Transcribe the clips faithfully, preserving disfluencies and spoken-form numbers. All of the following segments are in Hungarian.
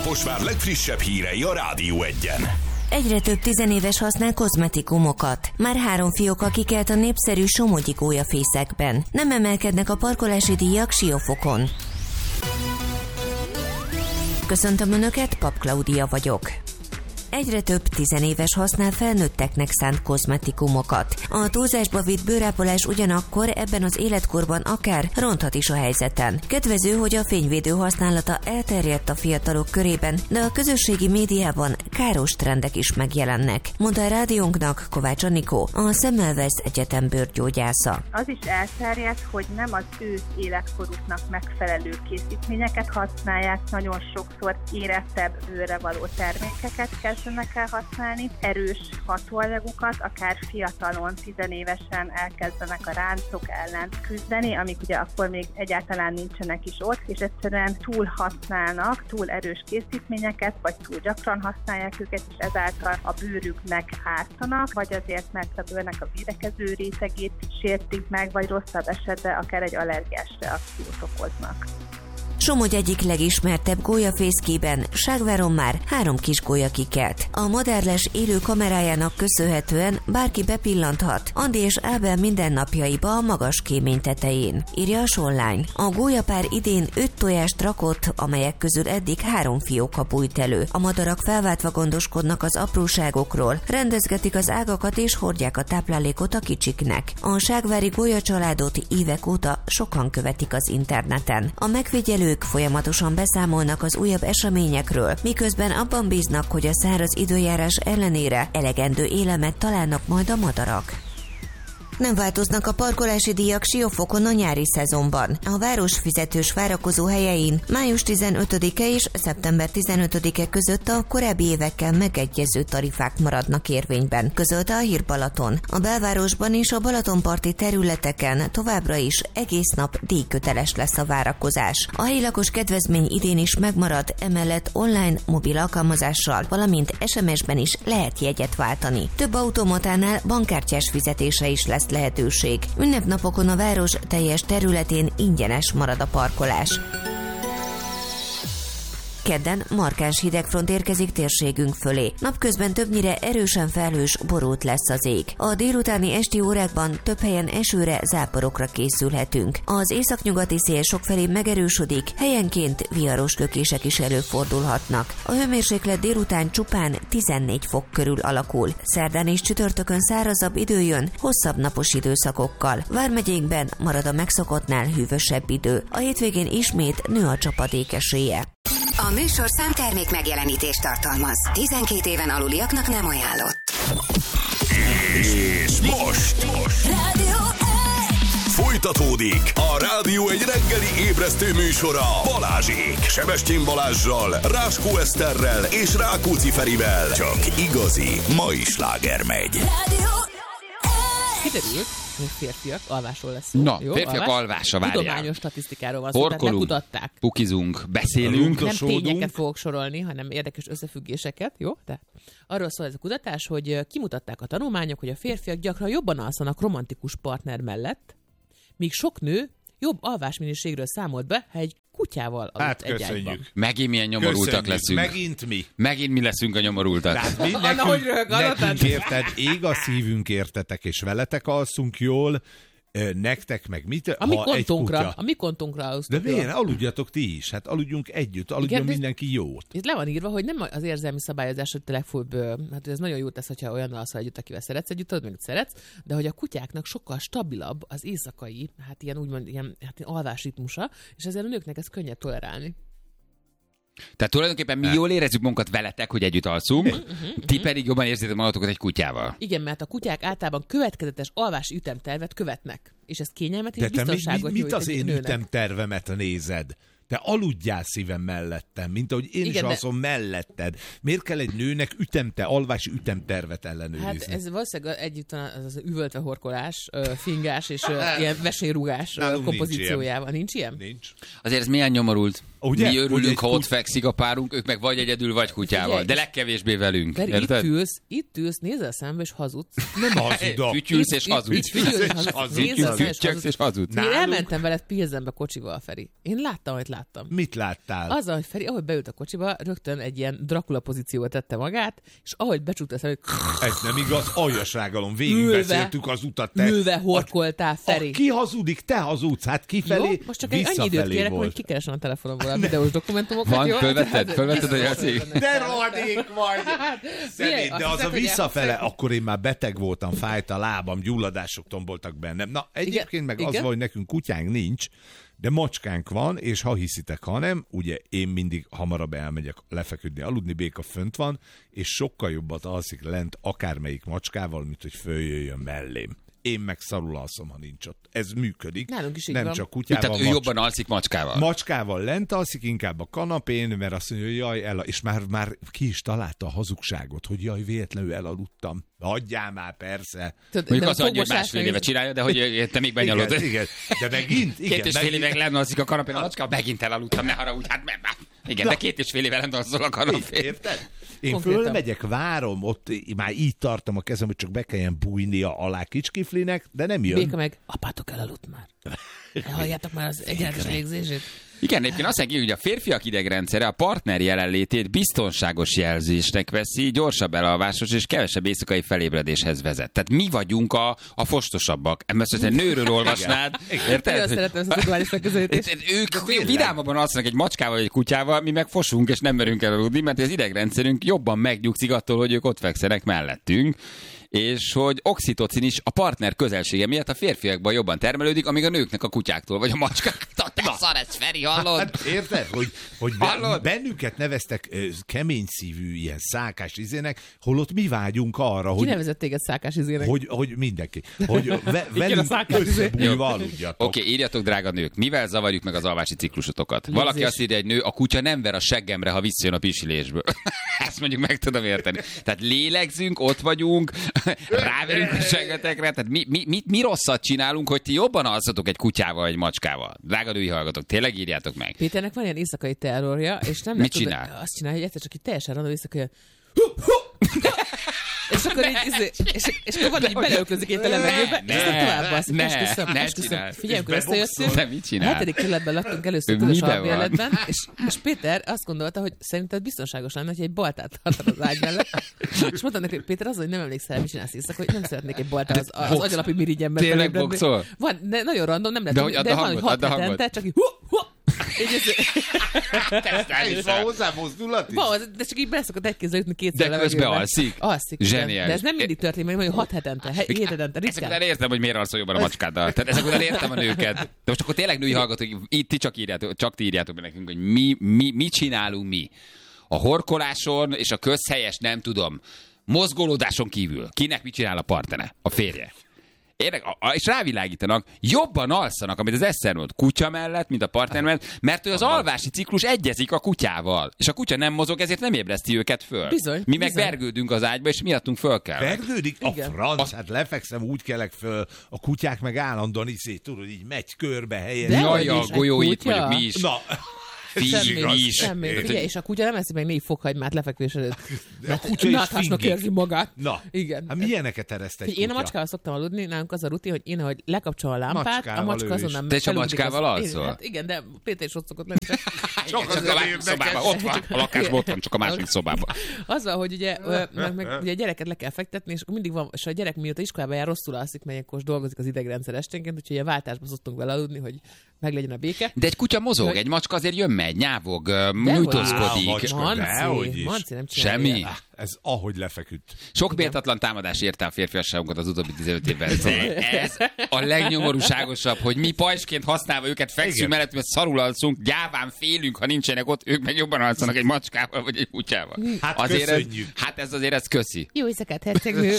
Kaposvár legfrissebb hírei a Rádió Egyen. Egyre több tizenéves használ kozmetikumokat. Már három fióka kikelt a népszerű somogyi gólyafészekben. Nem emelkednek a parkolási díjak Siófokon. Köszöntöm Önöket, Pap Klaudia vagyok. Egyre több tizenéves használ felnőtteknek szánt kozmetikumokat. A túlzásba vitt bőrápolás ugyanakkor ebben az életkorban akár ronthat is a helyzeten. Kedvező, hogy a fényvédő használata elterjedt a fiatalok körében, de a közösségi médiában káros trendek is megjelennek, mondta a rádiónknak Kovács Anikó, a Semmelweis Egyetem bőrgyógyásza. Az is elterjedt, hogy nem az ő életkoruknak megfelelő készítményeket használják, nagyon sokszor érettebb bőrre való termékeket kezdenek el használni, erős hatóanyagokat, akár fiatalon, tizenévesen elkezdenek a ráncok ellen küzdeni, amik ugye akkor még egyáltalán nincsenek is ott, és egyszerűen túl használnak, túl erős készítményeket, vagy túl gyakran használják őket, és ezáltal a bőrüknek ártanak, vagy azért, mert a bőrnek a védekező rétegét sértik meg, vagy rosszabb esetben akár egy allergiás reakciót okoznak. Somogy egyik legismertebb gólyafészkében Ságváron már három kis gólya kikelt. A madárles élő kamerájának köszönhetően bárki bepillanthat Andi és Ábel mindennapjaiba a magas kémény tetején, írja a Online. A gólyapár idén öt tojást rakott, amelyek közül eddig három fióka bújt elő. A madarak felváltva gondoskodnak az apróságokról, rendezgetik az ágakat és hordják a táplálékot a kicsiknek. A ságvári gólyacsaládot évek óta sokan követik az interneten. A megfigyelő ők folyamatosan beszámolnak az újabb eseményekről, miközben abban bíznak, hogy a száraz időjárás ellenére elegendő élemet találnak majd a madarak. Nem változnak a parkolási díjak Siófokon a nyári szezonban. A város fizetős várakozó helyein május tizenötödike és szeptember tizenötödike között a korábbi évekkel megegyező tarifák maradnak érvényben, közölte a Hír Balaton. A belvárosban és a balatonparti területeken továbbra is egész nap díjköteles lesz a várakozás. A helyi lakos kedvezmény idén is megmarad, emellett online mobil alkalmazással, valamint es em es-ben is lehet jegyet váltani. Több automatánál bankkártyás fizetésre is lesz lehetőség. Ünnepnapokon a város teljes területén ingyenes marad a parkolás. Kedden markáns hidegfront érkezik térségünk fölé. Napközben többnyire erősen felhős, borult lesz az ég. A délutáni esti órákban több helyen esőre, záporokra készülhetünk. Az északnyugati szél sokfelé megerősödik, helyenként viharos lökések is előfordulhatnak. A hőmérséklet délután csupán tizennégy fok körül alakul. Szerdán és csütörtökön szárazabb idő jön, hosszabb napos időszakokkal. Vármegyénkben marad a megszokottnál hűvösebb idő. A hétvégén ismét nő a csapadék esélye. A műsor számtermék megjelenítést tartalmaz. tizenkét éven aluliaknak nem ajánlott. És most, most. Rádió Folytatódik a Rádió egy reggeli ébresztő műsora Balázsék, Sebestyén Balázssal, Ráskó Eszterrel és Rákóczi Ferivel. Csak igazi mai sláger megy. Rádió Kiderült, hogy férfiak alvásról lesz szó. Na, jó? férfiak Alvás? alvása, várjál. Tudományos statisztikáról van szó, tehát Porkolunk, lekutatták. pukizunk, beszélünk. Nem tényeket fogok sorolni, hanem érdekes összefüggéseket, jó? Tehát arról szól ez a kutatás, hogy kimutatták a tanulmányok, hogy a férfiak gyakran jobban alszanak romantikus partner mellett, míg sok nő jobb alvásminőségről számolt be, ha egy kutyával aludt hát egy ágyban. köszönjük. Megint milyen nyomorultak Köszönjük. leszünk. Megint mi. Megint mi leszünk a nyomorultak. Tehát mi Anna, hogy nekünk, röhög, nekünk érted, ég a szívünk értetek, és veletek alszunk jól, nektek meg mit? A mi ha egy kontunkra, kutya... a mi kontunkra De alsztunk. miért? Aludjatok ti is. Hát aludjunk együtt, aludjon Igen, mindenki jót. Itt le van írva, hogy nem az érzelmi szabályozás, hogy te legfőbb, hát ez nagyon jó tesz, hogyha olyan alszol együtt, akivel szeretsz együtt, tudod, meg szeretsz, de hogy a kutyáknak sokkal stabilabb az éjszakai, hát ilyen úgymond ilyen, hát ilyen alvásritmusa, és ezért a nőknek ez könnyebb tolerálni. Tehát tulajdonképpen mi jól érezzük magunkat veletek, hogy együtt alszunk, ti pedig jobban érzitek magatokat egy kutyával. Igen, mert a kutyák általában következetes alvási ütemtervet követnek, és ez kényelmet és De te mi, biztonságot mi, mit nyújt az egy én nőnek. ütemtervemet nézed? Te aludjál szívem mellettem, mint ahogy én Igen, is de- alszom melletted. Miért kell egy nőnek ütemte, alvási ütemtervet ellenőrizni? Hát ez valószínűleg együtt az, az üvöltve horkolás, ö, fingás és ö, ilyen vesélyrugás ö, Nálunk nincs kompozíciójával. Nincs ilyen? Nincs. Azért ez milyen nyomorult. Ugye? Mi örülünk, ha Hogy ott fekszik a párunk, ők meg vagy egyedül, vagy kutyával, Figyelj, de legkevésbé velünk. Mert itt ülsz, itt ülsz, nézel szembe, és hazudsz. Nem hazudok. Fütyülsz és hazudsz. Fütyülsz és hazudsz. Én elmentem veled Pilzenbe kocsival, Feri. Én láttam, amit láttam. Mit láttál? Azzal, hogy Feri, ahogy beült a kocsiba, rögtön egy ilyen Dracula pozícióba tette magát, és ahogy becsukta szemét, Ez nem igaz, aljas rágalom, végigbeszéltük az utat. Te... Műve horkoltál, Feri. A, ki hazudik, te hazudsz, hát kifelé, Jó, most csak egy annyi időt kérek, volt. hogy kikeresem a telefonomból a videós dokumentumokat. Van, jó? fölvetted? Fölvetted, hogy az ég? De rohadék vagy! Szemét, de az a visszafele, akkor én már beteg voltam, fájt a lábam, gyulladások tomboltak bennem. Na, egyébként meg az van, hogy nekünk kutyánk nincs, de macskánk van, és ha hiszitek, ha nem, ugye én mindig hamarabb elmegyek lefeküdni, aludni, Béka fönt van, és sokkal jobbat alszik lent akármelyik macskával, mint hogy följöjjön mellém. Én meg szarul alszom, ha nincs ott. Ez működik. Nálunk is így nem van. csak kutyával. Tehát ő macs- jobban alszik macskával. Macskával lent alszik, inkább a kanapén, mert azt mondja, hogy jaj, el, és már, már ki is találta a hazugságot, hogy jaj, véletlenül elaludtam. Hagyjál már, persze. Mondjuk az annyi, hogy másfél éve csinálja, de hogy te még benyalod. Igen, igen, de megint, igen. Két és fél megint. évig lenne alszik a kanapén a macska, megint elaludtam, ne haragudj, hát nem, igen, de két és fél éve lenne alszol a kanapén. Érted? Én Konkrétan. fölmegyek, várom, ott már így tartom a kezem, hogy csak be kelljen bújnia alá kicskiflinek, de nem jön. Béka meg, apátok elaludt már. Halljátok már az egyenletes végzését? Igen, egyébként azt mondja, hogy a férfiak idegrendszere a partner jelenlétét biztonságos jelzésnek veszi, gyorsabb elalvásos és kevesebb éjszakai felébredéshez vezet. Tehát mi vagyunk a, a fostosabbak. Ezt most egy nőről olvasnád. Érted? Nagyon szeretem ezt a tudományos megközelítést. Ők vidámabban alszanak egy macskával vagy egy kutyával, mi meg fosunk és nem merünk elaludni, mert az idegrendszerünk jobban megnyugszik attól, hogy ők ott fekszenek mellettünk. És hogy oxitocin is a partner közelsége miatt a férfiakban jobban termelődik, amíg a nőknek a kutyáktól vagy a macskáktól. Te szar ez, Feri, hallod? Hát érted, hogy, hogy Hallod? bennünket neveztek ö, kemény szívű, ilyen szákás izének, holott mi vágyunk arra, Ki hogy, nevezett téged szákás izének? hogy, hogy mindenki, hogy ve, a velünk szákás izé. összebújva aludjatok. Oké, okay, írjatok, drága nők, mivel zavarjuk meg az alvási ciklusotokat? Valaki Légzés. azt írja, egy nő, a kutya nem ver a seggemre, ha visszajön a pisilésből. Ezt mondjuk meg tudom érteni. Tehát lélegzünk, ott vagyunk, ráverünk a seggetekre, tehát mi, mi, mi, mi rosszat csinálunk, hogy ti jobban alszatok egy kutyával, egy macskával? Drága női hallgatók, tényleg írjátok meg. Péternek van ilyen éjszakai terrorja, és nem Mit lehet csinál? tudni- azt csinálja, hogy egyszer csak így teljesen random éjszaka ilyen és akkor így, izé- és, és akkor van, hogy beleöklözik itt a levegőbe, és aztán tovább alszik. ne, Esküszöm, ne esküszöm. csináld. Figyelj, amikor És összejöttünk, De mit a csinál? hetedik kerületben laktunk először Ő tudós miben albérletben, és, és Péter azt gondolta, hogy szerinted biztonságos lenne, hogy egy baltát tartod az ágy mellett. És mondtam neki, hogy Péter, az, hogy nem emlékszel, mit csinálsz éjszaka, hogy nem szeretnék egy baltát az, az box. agyalapi mirigyemben. Tényleg belébredni. boxol? Van, de nagyon random, nem lehet, De de, hogy add de a van, hangot, hogy add a hat hangot. hetente, csak így hu, hu, így ez, És van hozzá mozdulat is? van, de csak így beszokott egy kézzel ütni kétszer De a közben levegőbe. alszik? Alszik, igen. Zseniális. De ez nem mindig történik, meg mondjuk hat hetente, he- hét hetente, Ezek ritkán. után értem, hogy miért alszol jobban a macskáddal. Tehát ezek után értem a nőket. De most akkor tényleg női hallgatók, itt ti csak írjátok, csak ti írjátok be nekünk, hogy mi, mi, mi csinálunk mi. A horkoláson és a közhelyes, nem tudom, mozgolódáson kívül. Kinek mit csinál a partnere? A férje. Érdek, a, a, és rávilágítanak, jobban alszanak, amit az Eszter mondott, kutya mellett, mint a partner mellett, mert hogy az alvási ciklus egyezik a kutyával. És a kutya nem mozog, ezért nem ébreszti őket föl. Bizony, Mi meg bizony. vergődünk az ágyba, és miattunk föl kell. Vergődik? A Igen. franc, hát lefekszem, úgy kelek föl, a kutyák meg állandóan izé, tudod, így megy körbe helyen. De Jaj, hogy a is, egy golyóit kutya? mondjuk mi is. Na, Fi Semmi, is. semmi. Érted? Figyelj, és a kutya nem eszi meg négy fokhagymát lefekvés előtt. a kutya is Náthásnak fingik. érzi magát. Na, Igen. hát milyeneket ereszt egy Figyelj, én a kutya? macskával szoktam aludni, nálunk az a rutin, hogy én, ahogy lekapcsolom a lámpát, Macskával a macska ő is. azonnal Te is a felugrik macskával az- alszol? Én- Hát igen, de Péter is ott szokott lenni. Csak, Csak Csak az a a másik szobában, ott van, a lakásban ott van, csak a másik szobában. Az van, hogy ugye, ö, meg, meg, ugye a gyereket le kell fektetni, és akkor mindig van, és a gyerek mióta iskolába jár, rosszul alszik, mert ilyenkor dolgozik az idegrendszer esténként, úgyhogy a váltásba szoktunk vele aludni, hogy meglegyen a béke. De egy kutya mozog, Jaj. egy macska azért jön megy, nyávog, Á, nyújtózkodik. macska. Manci, dehogy is. Manci nem csinálja. Semmi? ilyet. Ez ahogy lefeküdt. Sok méltatlan támadás érte a férfiasságunkat az utóbbi tizenöt évben. De ez a legnyomorúságosabb, hogy mi pajsként használva őket fekszünk Igen. mellett, mert szarul alszunk, gyáván félünk, ha nincsenek ott, ők meg jobban alszanak egy macskával vagy egy kutyával. Hát azért köszönjük. Ez, hát ez azért ez köszi. Jó éjszakát, hercegnő!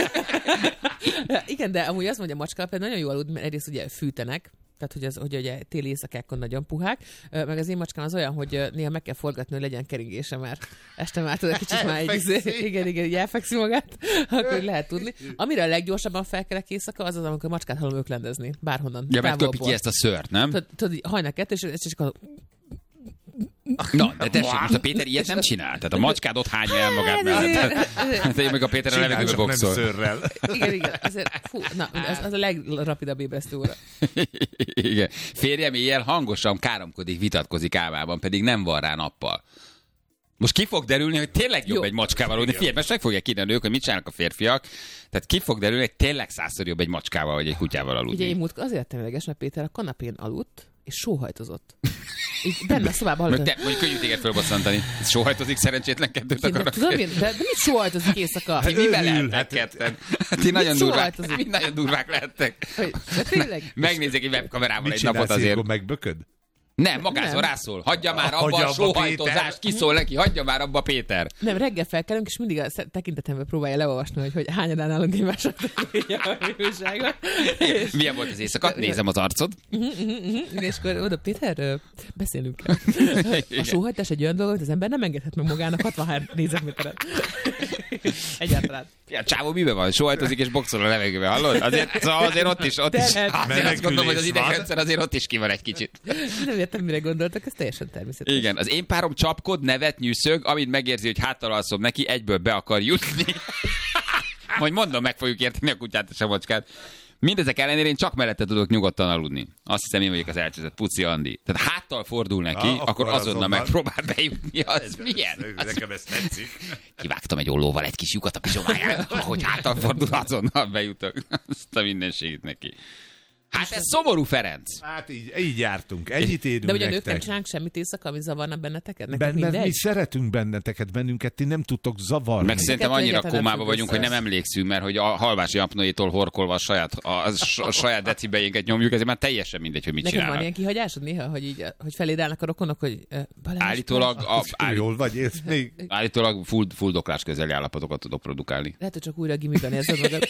Igen, de amúgy azt mondja, a macska például nagyon jó aludni, mert egyrészt ugye fűtenek, tehát hogy, az, hogy ugye téli éjszakákon nagyon puhák, Ö, meg az én macskám az olyan, hogy ö, néha meg kell forgatni, hogy legyen keringése, mert este már tudod, kicsit már egy, izé- igen, igen, így elfekszi magát, akkor lehet tudni. Amire a leggyorsabban felkelek éjszaka, az az, amikor a macskát hallom öklendezni, bárhonnan. Ja, mert köpi távolból. ki ezt a szört, nem? Tudod, tudod, így hajnak kettő, és és csak a... Na, de tessék, most a Péter ilyet nem csinál. Tehát a macskád ott hányja el magát mellett. Hát én meg a Péter a levegőbe boxol. Szörrel. Igen, igen. Ezért, fú, na, ez az a legrapidabb ébresztő óra. Igen. Férjem éjjel hangosan káromkodik, vitatkozik álmában, pedig nem van rá nappal. Most ki fog derülni, hogy tényleg jobb Jó. egy macskával aludni. Figyelj, most meg fogják kiderülni ők, hogy mit csinálnak a férfiak. Tehát ki fog derülni, hogy tényleg százszor jobb egy macskával vagy egy kutyával aludni. Ugye én múlt azért temeleges, mert Péter a kanapén aludt, és sóhajtozott. Így benne a szobában aludt. Te, mondjuk könnyű téged fölbosszantani. Sóhajtozik, szerencsétlen kettőt akarnak. Tudom én, de, de mit sóhajtozik éjszaka? Hát mivel lehettek ketten? Ti nagyon durvák, mi nagyon durvák lehettek. De tényleg? Megnézzek egy webkamerával mit egy napot azért. Mit csinálsz, megbököd? Nem, magázol, rászól. Hagyja már abba hagyja a sóhajtozást, kiszól neki, hagyja már abba Péter. Nem, reggel felkelünk, és mindig a tekintetembe próbálja leolvasni, hogy, hogy hányadán állunk egymásra a újságot. Milyen volt az éjszaka? Nézem az arcod. És akkor oda, Péter, beszélünk el. A sóhajtás egy olyan dolog, hogy az ember nem engedhet meg magának hatvanhárom négyzetméteret. Egyáltalán. Ja, csávó miben van? Sóhajtozik és boxol a levegőbe, hallod? Azért, szóval azért ott is, ott is. Azért azt gondolom, hogy az idegrendszer azért ott is ki van egy kicsit. Nem értem, mire gondoltak, ez teljesen természetes. Igen, az én párom csapkod, nevet, nyűszög, amint megérzi, hogy háttal alszom neki, egyből be akar jutni. Majd mondom, meg fogjuk érteni a kutyát és a macskát. Mindezek ellenére én csak mellette tudok nyugodtan aludni. Azt hiszem, én vagyok az elcseszett Puci Andi. Tehát háttal fordul neki, ja, akkor, akkor azonnal, azonnal megpróbál bejutni. Az ez milyen? Az... Nekem ezt tetszik. Kivágtam egy ollóval egy kis lyukat a pizsomáján, ahogy háttal fordul, azonnal bejutok. Azt a mindenségét neki. Hát ez szomorú, Ferenc. Hát így, így jártunk, ennyit érünk. De ugye a nők nem csinálnak semmit éjszaka, ami zavarna benneteket? Ben, mert mi szeretünk benneteket, bennünket ti nem tudtok zavarni. Meg szerintem annyira kómába vagyunk, hogy nem emlékszünk, mert hogy a halvási apnoétól horkolva a saját, a, a saját decibejénket nyomjuk, ezért már teljesen mindegy, hogy mit Nekem csinálnak. Nekem van ilyen kihagyásod néha, hogy, így, hogy feléd állnak a rokonok, hogy uh, Balázs, állítólag, a, állí... jól vagy, érsz még? Állítólag full, full doklás közeli állapotokat tudok produkálni. Lehet, hogy csak újra gimiben érzed magad.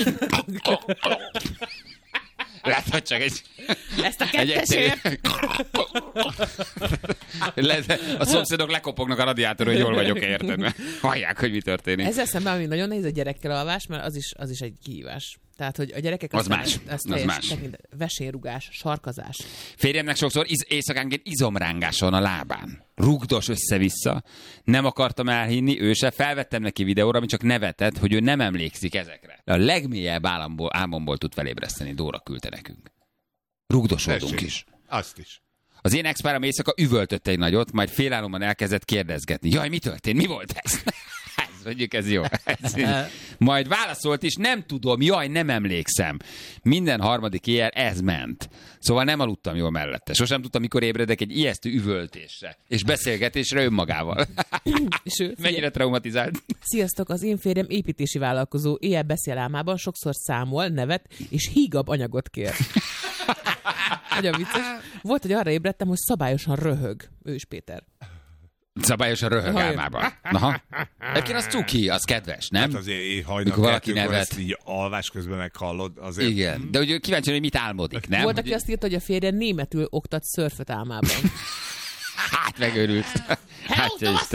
Lehet, hogy csak egy... Ezt a kettesért! A szomszédok lekopognak a radiátorról, hogy jól vagyok, érted? Mert hallják, hogy mi történik. Ezzel szemben, ami nagyon nehéz a gyerekkel alvás, mert az is, az is egy kihívás. Tehát, hogy a gyerekek... Az más. Az, az más. Tekint, vesérugás, sarkazás. Férjemnek sokszor iz, éjszakánként izomrángása van a lábán. Rugdos össze-vissza. Nem akartam elhinni, ő se. Felvettem neki videóra, ami csak nevetett, hogy ő nem emlékszik ezekre. De a legmélyebb álomból, álmomból tud felébreszteni. Dóra küldte nekünk. Rugdosodunk is. Azt is. Az én ex-párom éjszaka üvöltött egy nagyot, majd félálomban elkezdett kérdezgetni. Jaj, mi történt? Mi volt ez? ez mondjuk ez jó. Ez majd válaszolt is, nem tudom, jaj, nem emlékszem. Minden harmadik éjjel ez ment. Szóval nem aludtam jól mellette. Sosem tudtam, mikor ébredek egy ijesztő üvöltésre. És beszélgetésre önmagával. Mennyire traumatizált. Sziasztok, az én férjem építési vállalkozó. Éjjel beszél álmában, sokszor számol, nevet, és hígabb anyagot kér. Nagyon vicces. Volt, hogy arra ébredtem, hogy szabályosan röhög. Ő is Péter. Szabályosan röhög álmában. Aha. Egyébként az cuki, az kedves, nem? Hát azért hajnal valaki nevet. Ezt így alvás közben meghallod. Azért... Igen, de ugye kíváncsi, hogy mit álmodik, nem? Volt, aki azt írta, hogy a férje németül oktat szörföt álmában. Hát megőrült. Hát,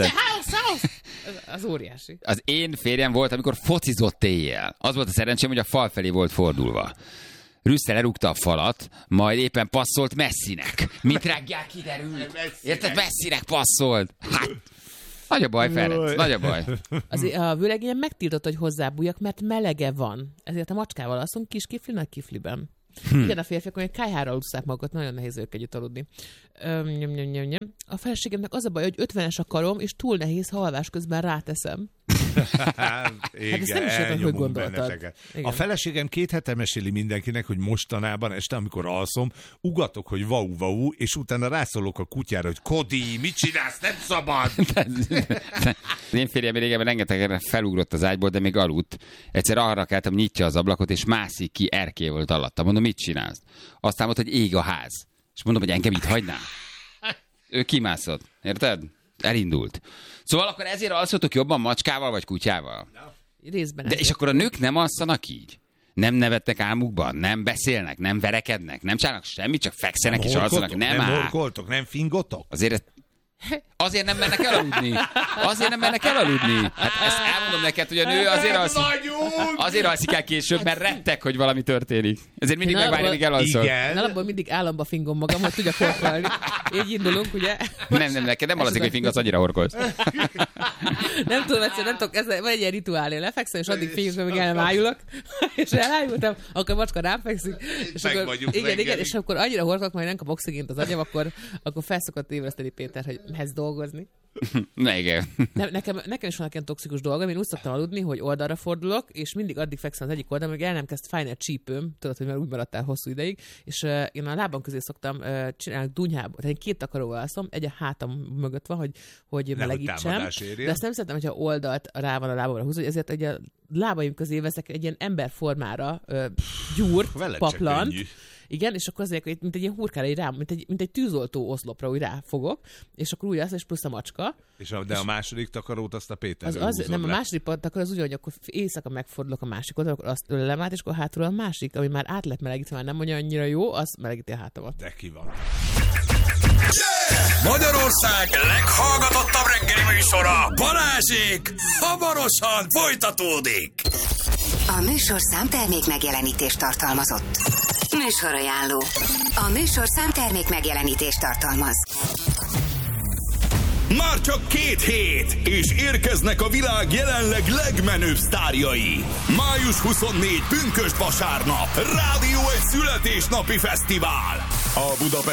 az óriási. Az én férjem volt, amikor focizott éjjel. Az volt a szerencsém, hogy a fal felé volt fordulva. Rüsszel elrúgta a falat, majd éppen passzolt Messinek. Mint reggel kiderült. Érted? Messinek passzolt. Hát, nagy a baj, Ferenc, nagy a baj. Az, a vőlegényem megtiltott, hogy hozzábújjak, mert melege van. Ezért a macskával alszunk kis kifli, nagy kifliben. Hm. Igen, a férfiak olyan kályhára alusszák magukat, nagyon nehéz ők együtt aludni. Öm, nyom, nyom, nyom, nyom. A feleségemnek az a baj, hogy ötvenes a karom, és túl nehéz, ha alvás közben ráteszem. hát ezt nem is értem, hogy gondoltad. A feleségem két hete meséli mindenkinek, hogy mostanában este, amikor alszom, ugatok, hogy vau-vau, és utána rászólok a kutyára, hogy Kodi, mit csinálsz, nem szabad! Én férjem régebben rengetegre felugrott az ágyból, de még aludt. Egyszer arra keltem, nyitja az ablakot, és mászik ki, erkély volt alatta. Mondom, mit csinálsz? Aztán mondta, hogy ég a ház. És mondom, hogy engem itt hagynál. Ő kimászott, érted? Elindult. Szóval akkor ezért alszotok jobban macskával vagy kutyával? Részben. De és akkor a nők nem alszanak így? Nem nevetnek álmukban? Nem beszélnek? Nem verekednek? Nem csinálnak semmit? Csak fekszenek nem és alszanak? Nem, nem horkoltok? Nem fingotok? Azért Azért nem mennek elaludni. Azért nem mennek elaludni. Hát ezt elmondom neked, hogy a nő azért alszik, azért alszik el később, mert rettek, hogy valami történik. Ezért mindig megvárja, míg elalszol. Igen. Alapból mindig államba fingom magam, hogy tudjak horkolni. Így indulunk, ugye? Nem, nem, neked nem alazik, hogy fingasz, annyira horkolsz. Nem tudom, egyszer, nem tudok, ez van egy ilyen rituálé, lefekszem, és addig fingom, amíg elemájulok, és elájultam, akkor a macska rám fekszik, és akkor, igen, igen, és akkor annyira horkolok, majd nem kap oxigént az agyam, akkor, akkor felszokott ébreszteni Péter, hogy mehetsz dolgozni. Na igen. Ne, nekem, nekem is van ilyen toxikus dolgom, én úgy szoktam aludni, hogy oldalra fordulok, és mindig addig fekszem az egyik oldalon, hogy el nem kezd fájni a csípőm, tudod, hogy már úgy maradtál hosszú ideig, és uh, én a lábam közé szoktam uh, csinálni dunyhába, tehát én két takaróval alszom, egy a hátam mögött van, hogy, hogy melegítsem, de ezt nem szeretem, hogyha oldalt rá van a lábamra húzva, hogy ezért hogy a lábaim közé veszek egy ilyen emberformára uh, gyúrt, paplant. Igen, és akkor azért, mint egy ilyen hurkára, így rá, mint egy, mint egy tűzoltó oszlopra úgy ráfogok, és akkor úgy az, és plusz a macska. És a, de és a második takarót azt a Péterről az, az, nem, le. A második takar az úgy, hogy akkor éjszaka megfordulok a másik oldalra, akkor azt ölelem át, és akkor hátulról a másik, ami már át lett melegítve, már nem mondja annyira jó, az melegíti a hátamat. De ki van. Yeah! Magyarország leghallgatottabb reggeli műsora, Balázsék, hamarosan folytatódik. A műsorszám termék megjelenítést tartalmazott. Műsorajánló. A műsorszám termék megjelenítést tartalmaz. Már csak két hét, és érkeznek a világ jelenleg legmenőbb sztárjai. május huszonnégyedike pünkösd vasárnap. Rádió egy születésnapi fesztivál. A Budapest